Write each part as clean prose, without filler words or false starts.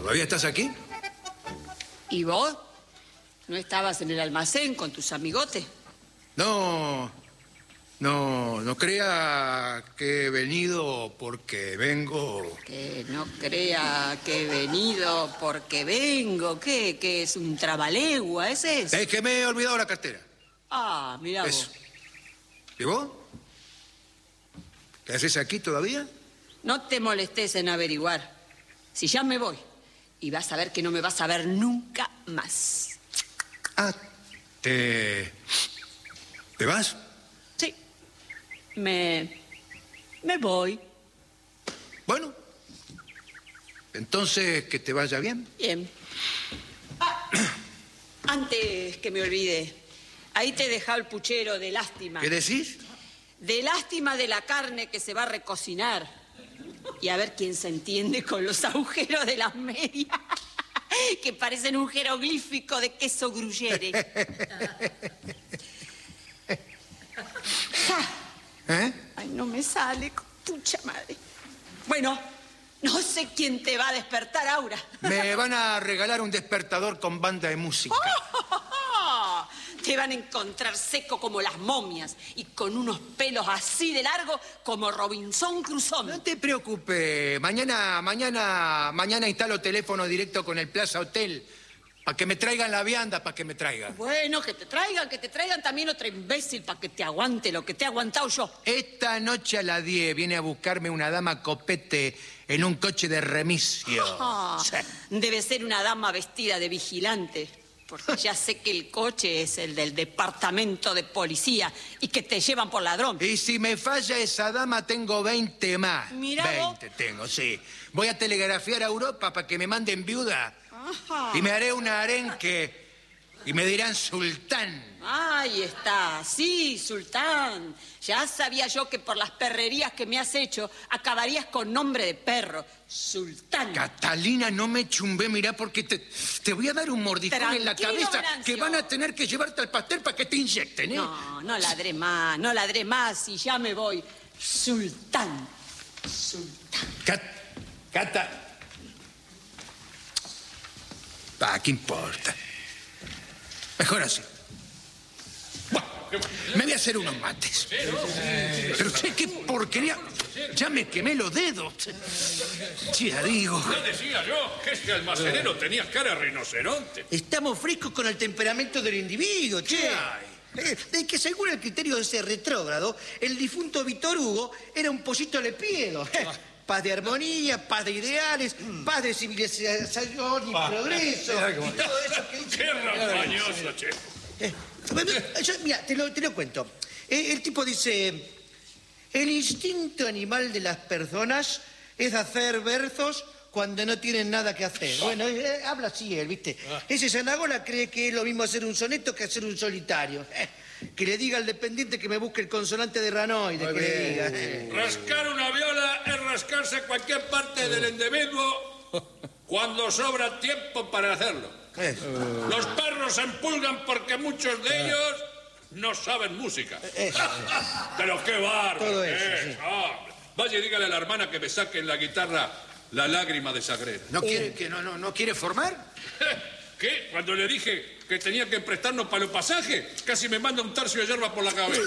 ¿Todavía estás aquí? ¿Y vos? ¿No estabas en el almacén con tus amigotes? No crea que he venido porque vengo. Que no crea que he venido porque vengo. ¿Qué? ¿Que es un trabalegua? ¿Ese es? Es que me he olvidado la cartera. Ah, mirá Eso. vos. ¿Y vos? ¿Qué haces aquí todavía? No te molestes en averiguar. Si ya me voy. Y vas a ver que no me vas a ver nunca más. Ah, ¿Te vas? Sí. Me voy. Bueno. Entonces, que te vaya bien. Bien. Ah, antes que me olvide, ahí te he dejado el puchero de lástima. ¿Qué decís? De lástima de la carne que se va a recocinar. Y a ver quién se entiende con los agujeros de las medias, que parecen un jeroglífico de queso gruyere. ¿Eh? Ay, no me sale, pucha madre. Bueno, no sé quién te va a despertar, Aura. Me van a regalar un despertador con banda de música. Te van a encontrar seco como las momias y con unos pelos así de largo como Robinson Crusoe. No te preocupes. Mañana instalo teléfono directo con el Plaza Hotel. Para que me traigan la vianda, para que me traigan. Bueno, que te traigan también otra imbécil para que te aguante lo que te he aguantado yo. Esta noche a las 10 viene a buscarme una dama copete en un coche de remisio. Sí. Debe ser una dama vestida de vigilante. Porque ya sé que el coche es el del departamento de policía y que te llevan por ladrón. Y si me falla esa dama, tengo 20 más. Mirá 20 tengo, sí. Voy a telegrafiar a Europa para que me manden viuda. Ajá. Y me haré un arenque y me dirán sultán. Ahí está, sí, sultán. Ya sabía yo que por las perrerías que me has hecho acabarías con nombre de perro. Sultán. Catalina, no me chumbé, mirá, porque te voy a dar un mordicón en la Tranquilo, cabeza Venancio. que van a tener que llevarte al pastel para que te inyecten, ¿eh? No ladré más y ya me voy. Sultán. Cata. ¿Qué importa? Mejor así. Bueno, me voy a hacer unos mates. Pero, che, qué porquería. Ya me quemé los dedos. Ya digo. Ya decía yo que ese almacenero tenía cara de rinoceronte. Estamos frescos con el temperamento del individuo, che. De que según el criterio de ese retrógrado, el difunto Víctor Hugo era un pollito lepiedo. Paz de armonía, paz de ideales, paz de civilización y progreso. Y todo eso que dice. Qué rampañoso, che. Mira, te lo cuento. El tipo dice: el instinto animal de las personas es hacer versos cuando no tienen nada que hacer. Bueno, habla así él, ¿viste? Ese Zanagola cree que es lo mismo hacer un soneto que hacer un solitario. Que le diga al dependiente que me busque el consonante de ranoide, que le diga. Rascar una viola es rascarse cualquier parte del individuo cuando sobra tiempo para hacerlo. Los perros se empulgan porque muchos de ellos no saben música. Pero qué bárbaro. Todo eso, sí. Vaya y dígale a la hermana que me saque en la guitarra La lágrima de Sagrera. ¿No quiere formar? ¿Qué? Cuando le dije que tenía que prestarnos para los pasajes, casi me manda un tercio de hierba por la cabeza.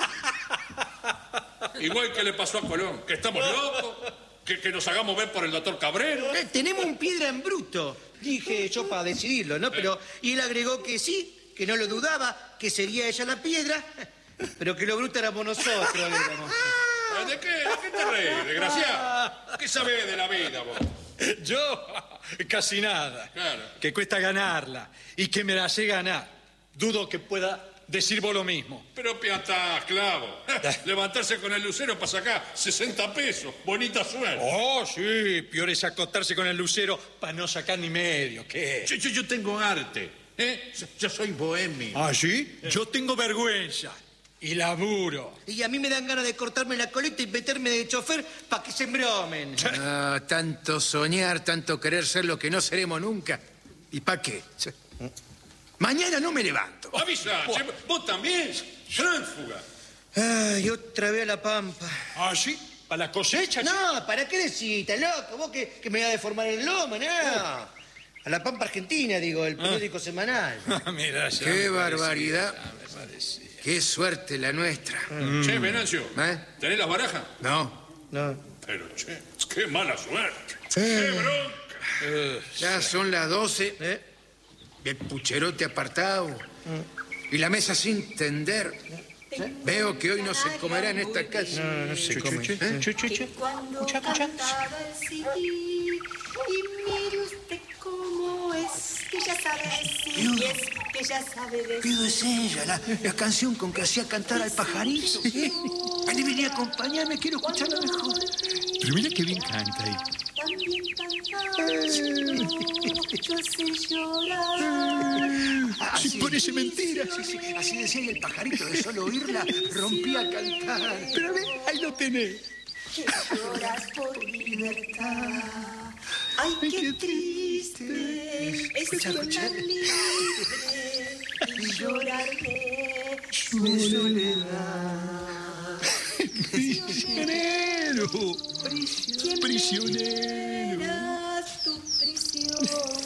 Igual que le pasó a Colón, que estamos locos, que nos hagamos ver por el doctor Cabrero. Tenemos un piedra en bruto, dije yo para decidirlo, ¿no? Pero, y él agregó que sí, que no lo dudaba, que sería ella la piedra, pero que lo bruto éramos nosotros. ¿De qué te reís, desgraciado? ¿Qué sabés de la vida, vos? Yo, casi nada. Claro. Que cuesta ganarla y que me la sé ganar. Dudo que pueda decir vos lo mismo. Pero piatá, clavo. Levantarse con el lucero para sacar 60 pesos. Bonita suerte. Oh, sí, peor es acostarse con el lucero para no sacar ni medio. ¿Qué? Yo tengo arte, ¿eh? Yo soy bohemio. ¿Ah, sí? Yo tengo vergüenza y laburo. Y a mí me dan ganas de cortarme la colita y meterme de chofer para que se embromen. Tanto soñar, tanto querer ser lo que no seremos nunca. ¿Y para qué? Mañana no me levanto. Avisa, vos también. Tránfuga. Ay, otra vez a la pampa. ¿Ah, sí? ¿Para la cosecha? No, ¿para qué decís? Loco, vos que me vas a deformar el lomo, no. A La Pampa Argentina, digo, el periódico semanal. Mira, ya Qué barbaridad. Qué suerte la nuestra. Che, Venancio, ¿tenés las barajas? No. Pero, che, qué mala suerte. ¡Qué bronca! Ya son las 12. El pucherote apartado. Y la mesa sin tender. Veo que hoy no se comerá en esta casa. no se come. Escucha. Y mire usted cómo es, que ya sabe decir, y es que ya sabe decir. Pido es ella, la canción con que hacía cantar al pajarito. Vení, acompáñame, quiero escucharla mejor. Pero mira qué bien canta ahí. También cantando, yo sé llorar. Si parece mentira. Sí, así decía el pajarito, de solo oírla rompía a cantar. Pero a ver, ahí lo tenés. Que lloras por libertad. Ay, qué triste es estar libre y llorar de su soledad. Prisionero.